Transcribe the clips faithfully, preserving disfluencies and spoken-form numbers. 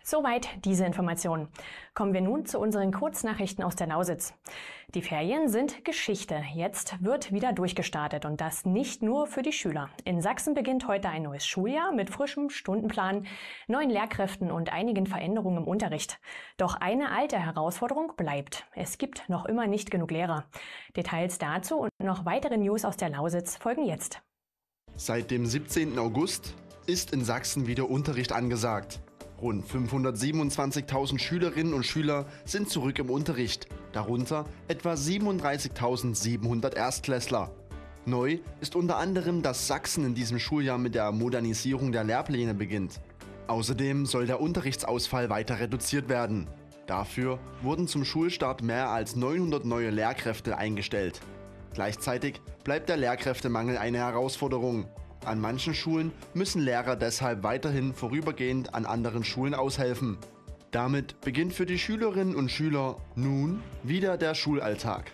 Soweit diese Informationen. Kommen wir nun zu unseren Kurznachrichten aus der Lausitz. Die Ferien sind Geschichte. Jetzt wird wieder durchgestartet und das nicht nur für die Schüler. In Sachsen beginnt heute ein neues Schuljahr mit frischem Stundenplan, neuen Lehrkräften und einigen Veränderungen im Unterricht. Doch eine alte Herausforderung bleibt. Es gibt noch immer nicht genug Lehrer. Details dazu und noch weitere News aus der Lausitz folgen jetzt. Seit dem siebzehnten August ist in Sachsen wieder Unterricht angesagt. Rund fünfhundertsiebenundzwanzigtausend Schülerinnen und Schüler sind zurück im Unterricht, darunter etwa siebenunddreißigtausendsiebenhundert Erstklässler. Neu ist unter anderem, dass Sachsen in diesem Schuljahr mit der Modernisierung der Lehrpläne beginnt. Außerdem soll der Unterrichtsausfall weiter reduziert werden. Dafür wurden zum Schulstart mehr als neunhundert neue Lehrkräfte eingestellt. Gleichzeitig bleibt der Lehrkräftemangel eine Herausforderung. An manchen Schulen müssen Lehrer deshalb weiterhin vorübergehend an anderen Schulen aushelfen. Damit beginnt für die Schülerinnen und Schüler nun wieder der Schulalltag.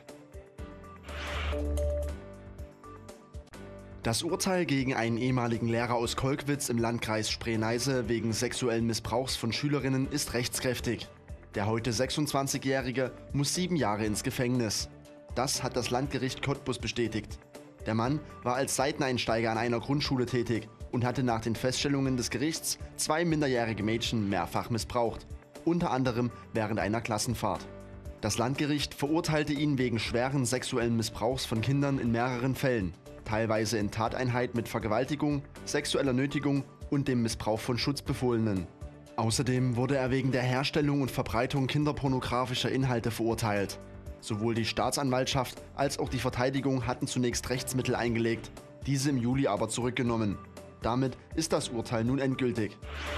Das Urteil gegen einen ehemaligen Lehrer aus Kolkwitz im Landkreis Spree-Neiße wegen sexuellen Missbrauchs von Schülerinnen ist rechtskräftig. Der heute sechsundzwanzigjährige muss sieben Jahre ins Gefängnis. Das hat das Landgericht Cottbus bestätigt. Der Mann war als Seiteneinsteiger an einer Grundschule tätig und hatte nach den Feststellungen des Gerichts zwei minderjährige Mädchen mehrfach missbraucht, unter anderem während einer Klassenfahrt. Das Landgericht verurteilte ihn wegen schweren sexuellen Missbrauchs von Kindern in mehreren Fällen, teilweise in Tateinheit mit Vergewaltigung, sexueller Nötigung und dem Missbrauch von Schutzbefohlenen. Außerdem wurde er wegen der Herstellung und Verbreitung kinderpornografischer Inhalte verurteilt. Sowohl die Staatsanwaltschaft als auch die Verteidigung hatten zunächst Rechtsmittel eingelegt, diese im Juli aber zurückgenommen. Damit ist das Urteil nun endgültig.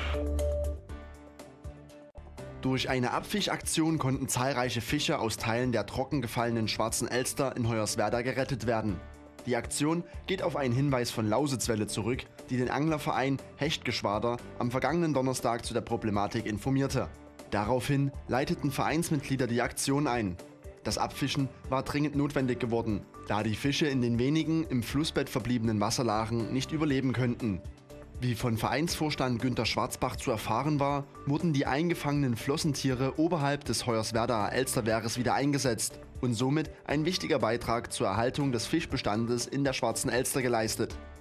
Durch eine Abfischaktion konnten zahlreiche Fische aus Teilen der trockengefallenen Schwarzen Elster in Hoyerswerda gerettet werden. Die Aktion geht auf einen Hinweis von Lausitzwelle zurück, die den Anglerverein Hechtgeschwader am vergangenen Donnerstag zu der Problematik informierte. Daraufhin leiteten Vereinsmitglieder die Aktion ein. Das Abfischen war dringend notwendig geworden, da die Fische in den wenigen im Flussbett verbliebenen Wasserlagen nicht überleben könnten. Wie von Vereinsvorstand Günter Schwarzbach zu erfahren war, wurden die eingefangenen Flossentiere oberhalb des Hoyerswerdaer Elsterwehres wieder eingesetzt und somit ein wichtiger Beitrag zur Erhaltung des Fischbestandes in der Schwarzen Elster geleistet.